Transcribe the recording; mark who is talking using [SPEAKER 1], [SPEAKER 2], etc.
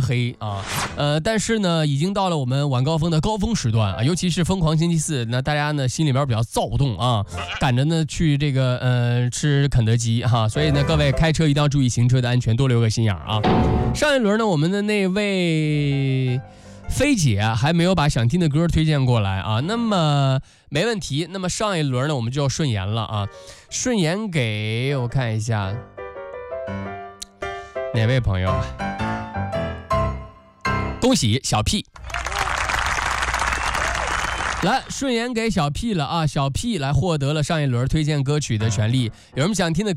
[SPEAKER 1] 黑啊。但是呢，已经到了我们晚高峰的高峰时段啊，尤其是疯狂星期四，那大家呢心里边比较躁动啊，赶着呢去这个吃肯德基哈，所以呢各位开车一定要注意行车的安全，多留个心眼啊。上一轮呢，我们的那位菲姐还没有把想听的歌推荐过来啊，那么没问题。那么上一轮呢，我们就要顺延了啊，顺延给我看一下哪位朋友。恭喜小 P， 来顺延给小 P 了啊！小 P 来获得了上一轮推荐歌曲的权利。有什么想听的歌